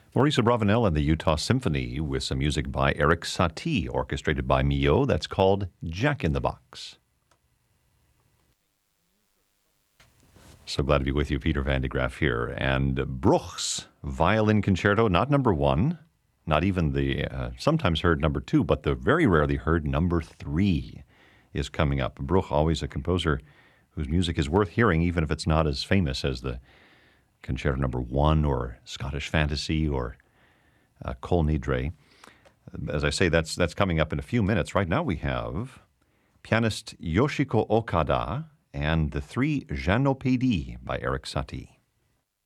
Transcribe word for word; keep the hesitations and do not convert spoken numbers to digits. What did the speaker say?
Maurice Abravanel and the Utah Symphony with some music by Erik Satie, orchestrated by Mio. That's called Jack in the Box. So glad to be with you, Peter Van de Graaf here. And Bruch's Violin Concerto, not number one, not even the uh, sometimes heard number two, but the very rarely heard number three is coming up. Bruch, always a composer whose music is worth hearing, even if it's not as famous as the Concerto number one or Scottish Fantasy or uh, Kol Nidre. As I say, that's that's coming up in a few minutes. Right now we have pianist Yoshiko Okada and the Three Jeannoppédies by Erik Satie.